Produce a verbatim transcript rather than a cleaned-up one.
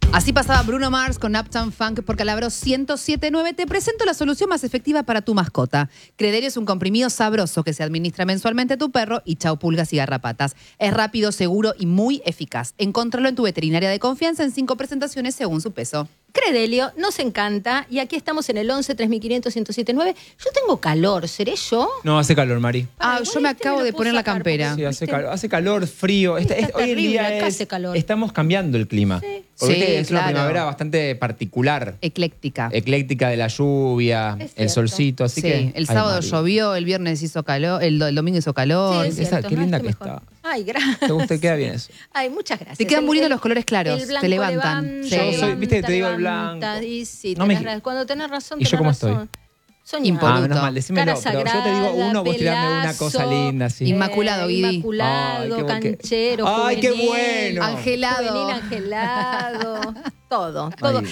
Así pasaba Bruno Mars con Uptown Funk por Calabro ciento siete punto nueve. Te presento la solución más efectiva para tu mascota. Credelio es un comprimido sabroso que se administra mensualmente a tu perro y chau pulgas y garrapatas. Es rápido, seguro y muy eficaz. Encontralo en tu veterinaria de confianza en cinco presentaciones según su peso. Credelio, nos encanta. Y aquí estamos en el once, tres mil quinientos, ciento siete punto nueve. Yo tengo calor, ¿seré yo? No, hace calor, Mari. Ah, Ay, yo bueno, me este acabo me lo de puedo poner la sacar campera. porque- Sí, hace ¿viste? calor, hace calor, frío. Este- Está es- hoy en terrible, día acá es- hace calor. estamos cambiando el clima. Sí. Porque Sí, este es una claro. primavera bastante particular. Ecléctica. Ecléctica de la lluvia, Es el cierto. solcito, así Sí, que... el Ay, sábado Mari. llovió, el viernes hizo calor, el, do- el domingo hizo calor. Sí, es Esa- cierto, qué ¿no? linda Estoy que mejor. está. Ay, gracias. ¿Te gusta? Queda bien eso. Ay, muchas gracias. Te quedan El- muy lindos el- los colores claros, el blanco te levantan. levanta, Sí. Yo soy- levanta, viste que te digo el levanta, blanco. Y sí, No me tenés gi- ra- cuando tenés razón, ¿Y yo tenés cómo razón. estoy? Soñado. Impoluto. Ah, menos mal, decímelo. Cara Pero yo te digo sagrada, uno, vos tirarme una pelazo, cosa linda, sí. Inmaculado, Guidi. Inmaculado, Ay, qué bu- qué- canchero, Ay, qué juvenil, bueno. Angelado. Juvenil, angelado. Todo, todo. Ay,